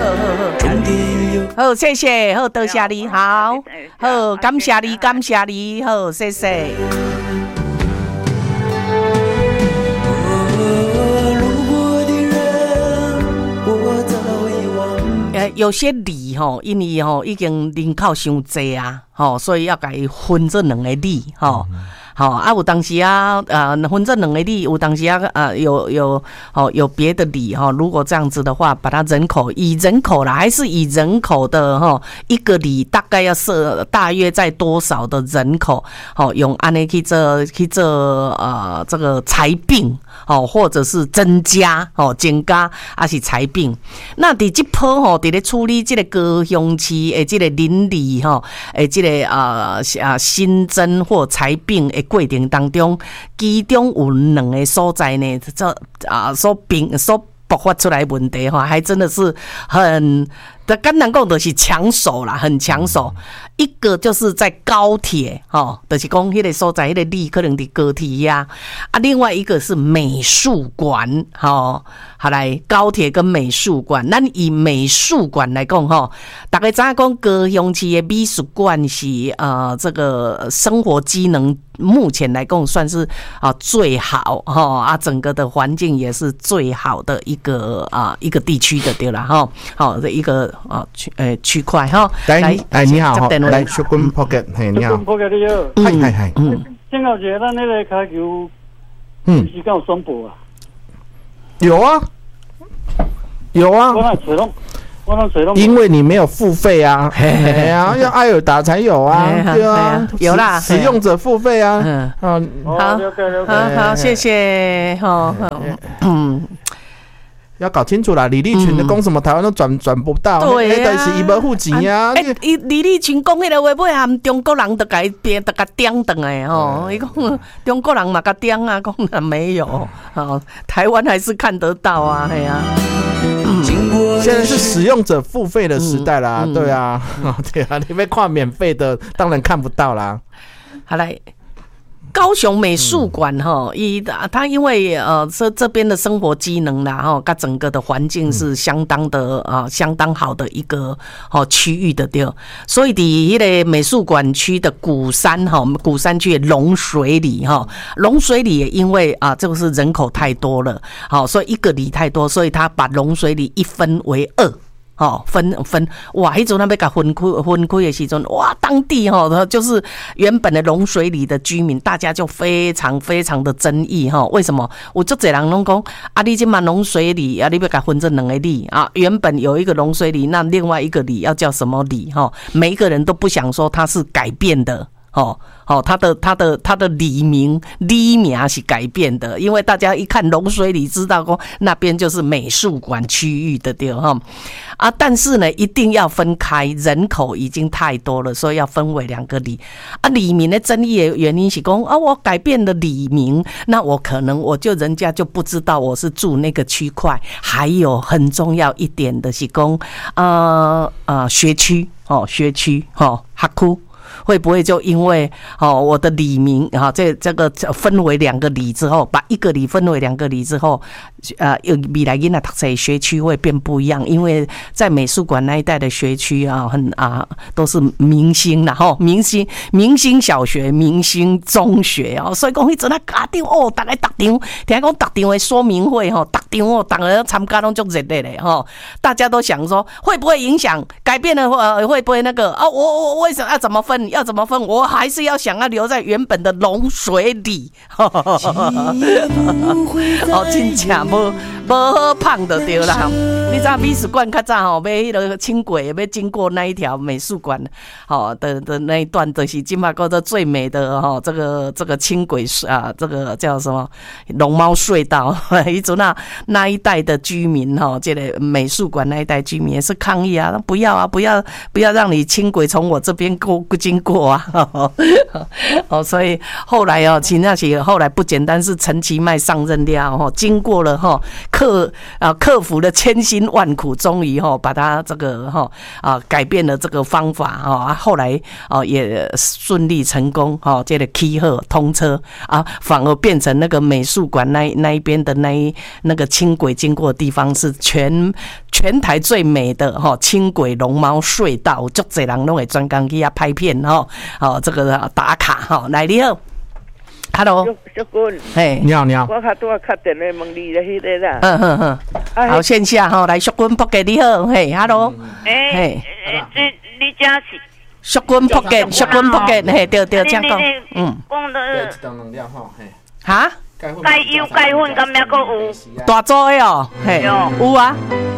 好，谢谢，好，多谢你，好，好，感谢你，感谢你，好，谢谢。有些里吼，因为吼已经人口伤济啊，吼，所以要甲伊分做两个里吼。好啊，有当时啊，分这两个里，有当时啊，有别的里哈。如果这样子的话，把它以人口啦，还是以人口的哈，一个里大概要设大约在多少的人口？好，用安尼去做这个裁并，哦，或者是增加还是裁并？那伫这波吼，伫咧处理这个高雄市的这个邻里吼，这个新增或裁并的过程当中，其中有两个所在呢，所爆发出来问题哈，还真的是很。简单讲就是抢手啦，很抢手。一个就是在高铁，就是讲迄个所在，迄个里可能伫高铁呀。另外一个是美术馆，好来高铁跟美术馆。咱以美术馆来讲，大家知影讲高雄市的美术馆是这个生活机能目前来讲算是最好整个的环境也是最好的一个地区的对啦好的一个区块哈。来， 你好，来小君 Pocket， 嘿，你好 ，Pocket 你好，嗨， 正好是咱那个卡球，是敢有宣布啊？ 有啊， 我那水龙， 因为你没有付费啊，要艾尔达才有啊，对啊， 有啦， 使用者付费啊， 好，谢谢， 要搞清楚啦，李立群的讲什么台湾都转不到， 对啊， 是伊无付钱啊。 李立群讲迄个话，尾含中国人都甲伊点转来吼，伊讲中国人嘛甲点啊，讲没有，台湾还是看得到啊，嘿啊。 现在是使用者付费的时代啦，对啊，对啊，你被看免费的，当然看不到啦。 好来。高雄美术馆它因为这边的生活机能啦跟整个的环境是相当好的一个区域的对，所以伫迄个美术馆区的鼓山区的龙水里龙水里也因为这个是人口太多了所以一个里太多，所以他把龙水里一分为二。分哇！迄阵那边甲分开的时阵，哇，当地就是原本的龙水里的居民，大家就非常非常的争议为什么？有足侪人拢讲你这嘛龙水里你要甲分成两个里原本有一个龙水里，那另外一个里要叫什么里每一个人都不想说它是改变的。他的里名是改变的，因为大家一看龙水里知道说那边就是美术馆区域的对但是呢一定要分开，人口已经太多了，所以要分为两个里里名的争议的原因是说我改变了里名，那我可能人家就不知道我是住那个区块。还有很重要一点的是说学区学区学区会不会就因为我的里名这个分为两个里之后，把一个里分为两个里之后，未来囡仔读册学区会变不一样？因为在美术馆那一带的学区都是明星啦明星小学、明星中学所以讲迄阵家长大家逐场听讲逐场的说明会逐场大家参加拢足热烈的大家都想说会不会影响改变了会不会那个我为什么要怎么分？要怎么分？我还是要想要留在原本的龙水里。真正无好胖的对啦。你知道美术馆较早要迄个轻轨要经过那一条美术馆的那一段，就是今嘛叫做最美的这个轻轨这个叫什么龙猫隧道。以前那一带的居民这个美术馆那一带居民也是抗议不要让你轻轨从我这边经过所以后来其实那些后来不简单是陈其迈上任了经过了克服了千辛万苦，终于把它这个改变了这个方法后来也顺利成功这个起好通车反而变成那个美术馆那一边的那个轻轨经过的地方是全台最美的轻轨龙猫隧道，足侪人拢会专工去遐拍片这个打卡来你好 ，Hello， 小君， 嘿， 你好， 我较多敲电话问你的迄个啦， 好线下来小君扑给你好，嘿 ，Hello， 嘿，你家是小君扑给，嘿，对，这样讲， 讲的哈， 钙油钙粉，敢咩个有？ 大组的嘿，有啊。